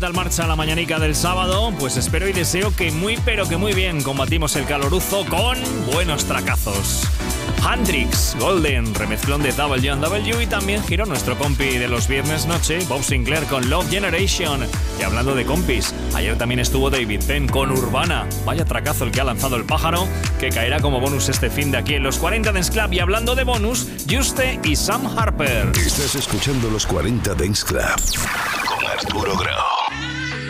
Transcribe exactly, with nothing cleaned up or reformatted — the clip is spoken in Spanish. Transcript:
Tal marcha la mañanica del sábado, pues espero y deseo que muy pero que muy bien combatimos el caloruzo con buenos tracazos. Hendrix, Golden, remezclón de W and W, y también giró nuestro compi de los viernes noche, Bob Sinclair con Love Generation. Y hablando de compis, ayer también estuvo David Penn con Urbana. Vaya tracazo el que ha lanzado el pájaro, que caerá como bonus este fin de aquí en los cuarenta Dance Club. Y hablando de bonus, Juste y Sam Harper. Estás escuchando los cuarenta Dance Club con Arturo Grau.